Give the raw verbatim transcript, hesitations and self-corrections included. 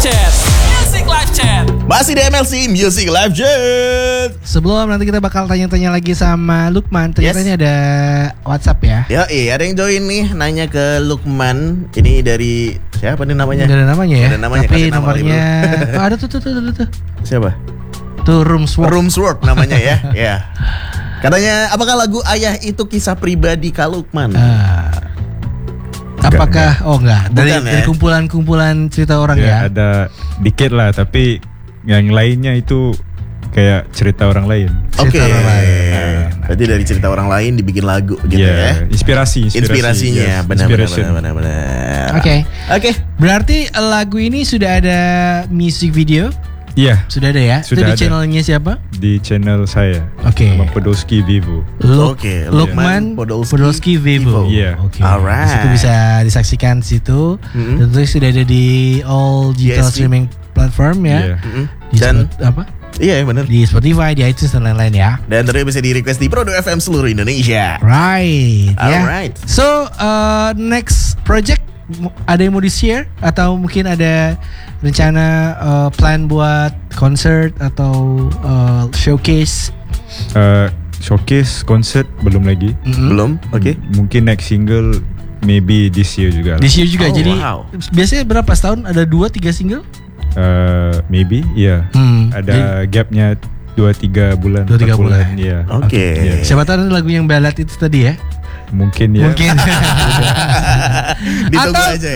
Chat, Music Live Chat. Masih di M L C Music Live Chat. Sebelum nanti kita bakal tanya-tanya lagi sama Lukman, ternyata Yes. ini ada WhatsApp ya. Ya, iya ada yang join nih nanya ke Lukman. Ini dari siapa nih namanya? Gak ada namanya ya. Gak ada namanya, Tapi kasih nama nomornya oh, ada tuh tuh tuh tuh tuh. Siapa? Tuh Roomswap. Roomsword namanya ya. Ya. Katanya apakah lagu Ayah itu kisah pribadi Kak Lukman? Ah. Apakah oh enggak dari, Bukan, ya? dari kumpulan-kumpulan cerita orang Ya, ya. ada dikit lah, tapi yang lainnya itu kayak cerita orang lain. Oke. cerita orang lain. Berarti dari cerita orang lain dibikin lagu gitu Ya, ya. inspirasi, inspirasi Inspirasinya yes, benar inspiration. benar benar benar. Oke. Oke. Berarti lagu ini sudah ada music video? Iya, Sudah ada ya? Sudah Itu di ada. channelnya siapa? di channel saya. Oke. Nama Podolski Vivo. Luk- Oke, Lukman Lukman Podolski, Podolski Vivo. Vivo. Iya. Oke. Alright. Di situ bisa disaksikan di situ. Mm-hmm. Dan terus sudah ada di all digital Yes, di- streaming platform ya. Iya. Mm-mm. Di Dan Spot- apa? iya benar. Di Spotify, di iTunes dan lain-lain ya. Dan tentunya bisa di request di Prodo F M seluruh Indonesia. Right. Ya. Alright. So uh, next project mu- ada yang mau di share atau mungkin ada rencana uh, plan buat concert atau uh, showcase? Uh, showcase concert belum lagi. Mm-mm. Belum? Oke. M- Mungkin next single maybe this year juga. lah. This year juga. Oh, Jadi wow. biasanya berapa setahun ada dua tiga single? Uh, maybe, iya. Hmm. Ada gapnya dua tiga bulan. Dua, tiga empat bulan. Iya. Oke. Iya. Siapa tahu ada lagu yang ballad itu tadi ya? Mungkin ya. Mungkin. Ditunggu Atau aja